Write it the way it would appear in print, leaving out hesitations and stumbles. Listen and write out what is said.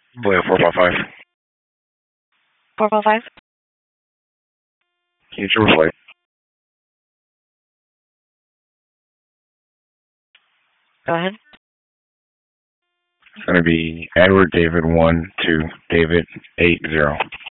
Boy, 455. 455. Use your flight. Go ahead. It's going to be Edward David 1 to David 80.